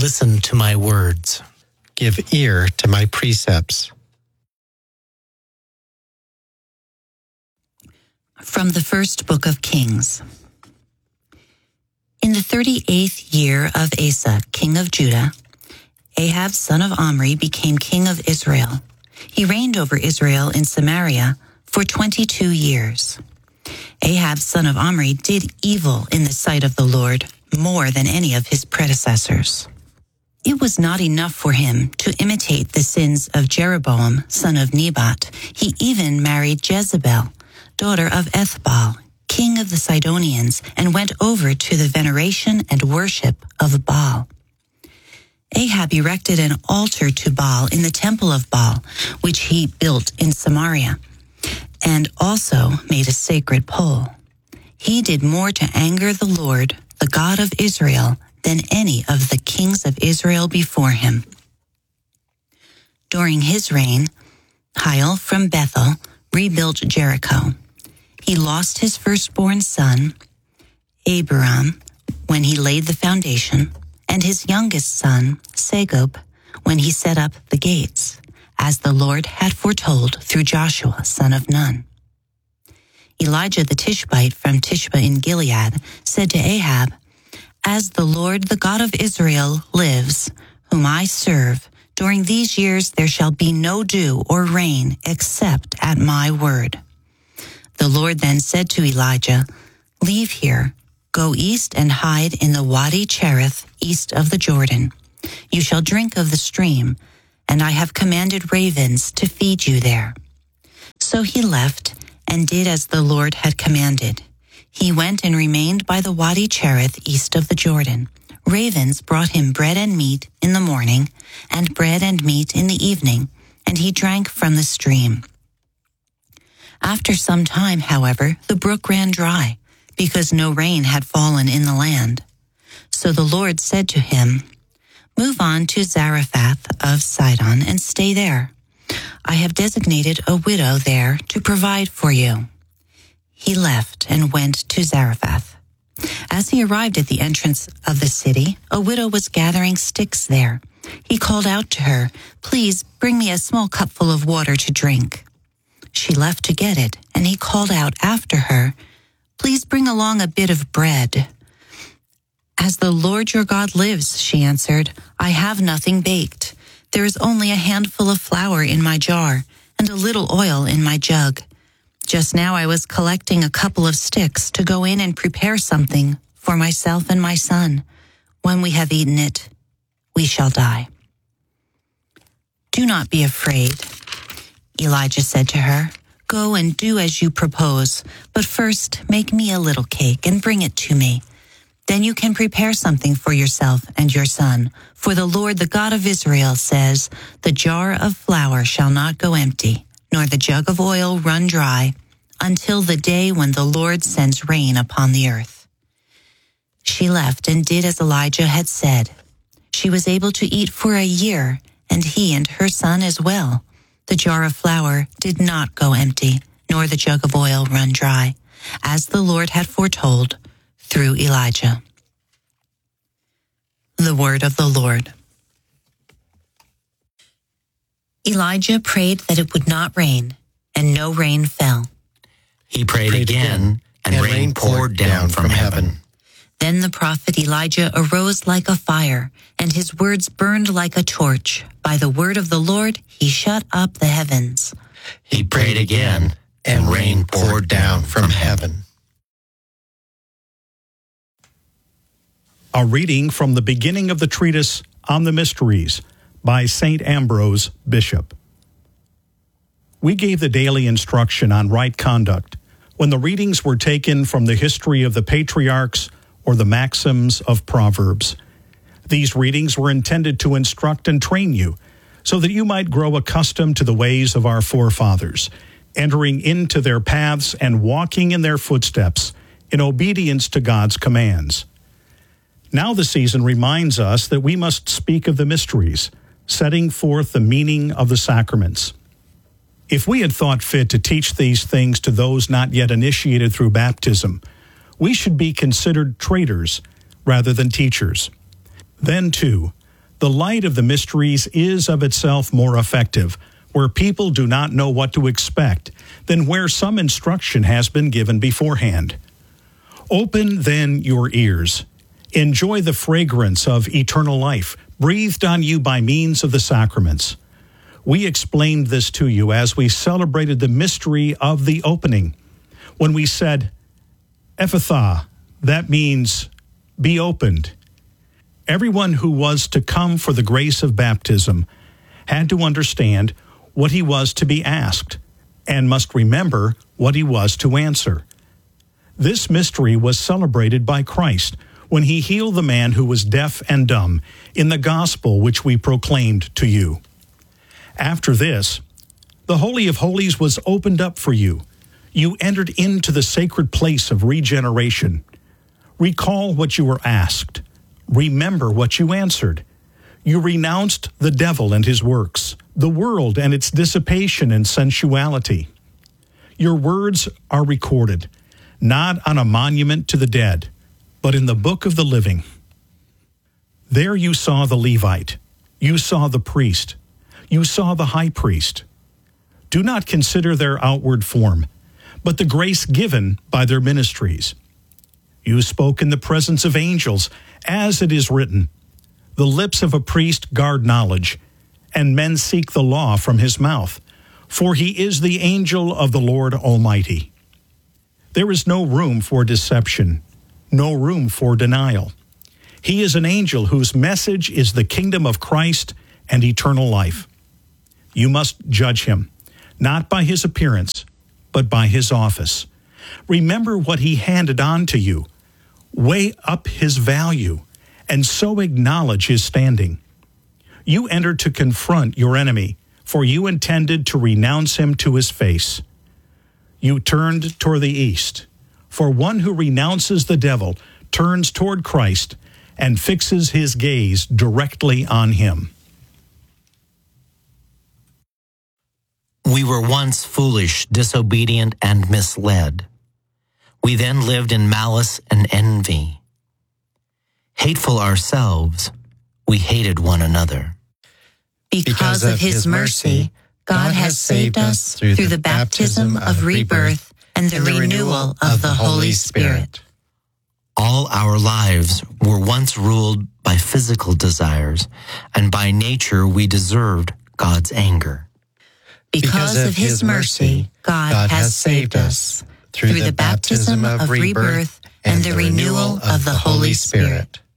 Listen to my words. Give ear to my precepts. From the first book of Kings. In the 38th year of Asa, king of Judah, Ahab, son of Omri, became king of Israel. He reigned over Israel in Samaria for 22 years. Ahab, son of Omri, did evil in the sight of the Lord more than any of his predecessors. It was not enough for him to imitate the sins of Jeroboam, son of Nebat. He even married Jezebel, daughter of Ethbaal, king of the Sidonians, and went over to the veneration and worship of Baal. Ahab erected an altar to Baal in the temple of Baal, which he built in Samaria, and also made a sacred pole. He did more to anger the Lord, the God of Israel, than any of the kings of Israel before him. During his reign, Hiel from Bethel rebuilt Jericho. He lost his firstborn son, Abiram, when he laid the foundation, and his youngest son, Segub, when he set up the gates, as the Lord had foretold through Joshua, son of Nun. Elijah the Tishbite from Tishba in Gilead said to Ahab, "As the Lord, the God of Israel, lives, whom I serve, during these years there shall be no dew or rain except at my word." The Lord then said to Elijah, "Leave here, go east and hide in the Wadi Cherith, east of the Jordan. You shall drink of the stream, and I have commanded ravens to feed you there." So he left and did as the Lord had commanded. He went and remained by the Wadi Cherith, east of the Jordan. Ravens brought him bread and meat in the morning, and bread and meat in the evening, and he drank from the stream. After some time, however, the brook ran dry, because no rain had fallen in the land. So the Lord said to him, "Move on to Zarephath of Sidon and stay there. I have designated a widow there to provide for you." He left and went to Zarephath. As he arrived at the entrance of the city, a widow was gathering sticks there. He called out to her, "Please bring me a small cupful of water to drink." She left to get it, and he called out after her, "Please bring along a bit of bread." "As the Lord your God lives," she answered, "I have nothing baked. There is only a handful of flour in my jar and a little oil in my jug. Just now I was collecting a couple of sticks to go in and prepare something for myself and my son. When we have eaten it, we shall die." "Do not be afraid," Elijah said to her. "Go and do as you propose, but first make me a little cake and bring it to me. Then you can prepare something for yourself and your son. For the Lord, the God of Israel, says, 'The jar of flour shall not go empty, nor the jug of oil run dry, until the day when the Lord sends rain upon the earth.'" She left and did as Elijah had said. She was able to eat for a year, and he and her son as well. The jar of flour did not go empty, nor the jug of oil run dry, as the Lord had foretold through Elijah. The word of the Lord. Elijah prayed that it would not rain, and no rain fell. He prayed again, and rain poured down from heaven. Then the prophet Elijah arose like a fire, and his words burned like a torch. By the word of the Lord, he shut up the heavens. He prayed again, and rain poured down from heaven. A reading from the beginning of the treatise on the Mysteries by St. Ambrose, Bishop. We gave the daily instruction on right conduct when the readings were taken from the history of the patriarchs or the maxims of Proverbs. These readings were intended to instruct and train you so that you might grow accustomed to the ways of our forefathers, entering into their paths and walking in their footsteps in obedience to God's commands. Now the season reminds us that we must speak of the mysteries, setting forth the meaning of the sacraments. If we had thought fit to teach these things to those not yet initiated through baptism, we should be considered traitors rather than teachers. Then, too, The light of the mysteries is of itself more effective, where people do not know what to expect, than where some instruction has been given beforehand. Open then your ears. Enjoy the fragrance of eternal life, breathed on you by means of the sacraments. We explained this to you as we celebrated the mystery of the opening. When we said, Ephatha, that means be opened. Everyone who was to come for the grace of baptism had to understand what he was to be asked and must remember what he was to answer. This mystery was celebrated by Christ when he healed the man who was deaf and dumb in the gospel which we proclaimed to you. After this, the Holy of Holies was opened up for you. You entered into the sacred place of regeneration. Recall what you were asked. Remember what you answered. You renounced the devil and his works, the world and its dissipation and sensuality. Your words are recorded, not on a monument to the dead, but in the book of the living. There you saw the Levite. You saw the priest. You saw the high priest. Do not consider their outward form, but the grace given by their ministries. You spoke in the presence of angels, as it is written, the lips of a priest guard knowledge, and men seek the law from his mouth, for he is the angel of the Lord Almighty. There is no room for deception, no room for denial. He is an angel whose message is the kingdom of Christ and eternal life. You must judge him, not by his appearance, but by his office. Remember what he handed on to you. Weigh up his value, and so acknowledge his standing. You entered to confront your enemy, for you intended to renounce him to his face. You turned toward the east, for one who renounces the devil turns toward Christ and fixes his gaze directly on him. We were once foolish, disobedient, and misled. We then lived in malice and envy. Hateful ourselves, we hated one another. Because of his mercy, God has saved us through the baptism of rebirth and the renewal of the Holy Spirit. All our lives were once ruled by physical desires, and by nature we deserved God's anger. Because of his mercy, God has saved us through the baptism of rebirth and the renewal of the Holy Spirit.